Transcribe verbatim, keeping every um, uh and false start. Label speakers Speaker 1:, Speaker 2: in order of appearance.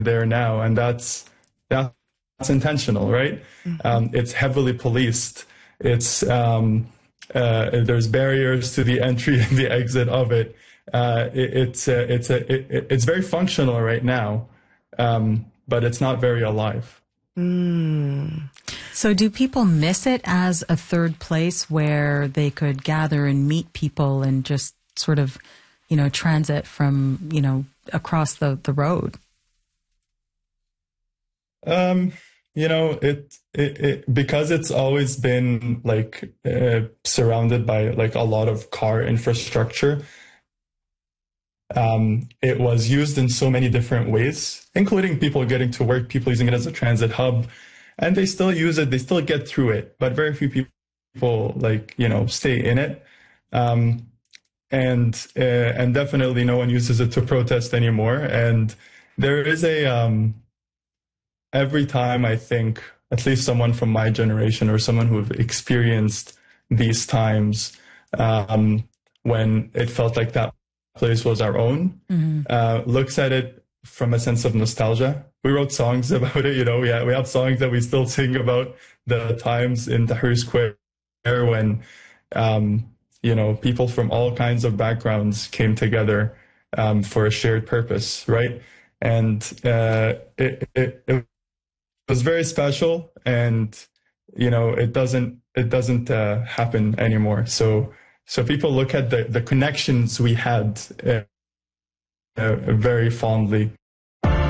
Speaker 1: there now, and that's that's intentional, right?
Speaker 2: Mm-hmm.
Speaker 1: Um, it's heavily policed. It's um, uh, there's barriers to the entry and the exit of it. Uh, it it's uh, it's a it, it's very functional right now, um, but it's not very alive.
Speaker 2: Mm.
Speaker 3: So do people miss it as a third place where they could gather and meet people and just sort of, you know, transit from, you know, across the, the road?
Speaker 1: Um, you know, it, it, it because it's always been like uh, surrounded by like a lot of car infrastructure. Um, it was used in so many different ways, including people getting to work, people using it as a transit hub, and they still use it. They still get through it, but very few people like, you know, stay in it. Um, and uh, and definitely no one uses it to protest anymore. And there is a um, every time I think at least someone from my generation or someone who have experienced these times um, when it felt like that place was our own,
Speaker 3: Mm-hmm.
Speaker 1: uh, looks at it from a sense of nostalgia. We wrote songs about it, you know, we have, we have songs that we still sing about the times in Tahrir Square when, um, you know, people from all kinds of backgrounds came together um, for a shared purpose, right? And uh, it, it, it was very special, and you know, it doesn't it doesn't uh, happen anymore. So so people look at the the connections we had uh, uh, very fondly.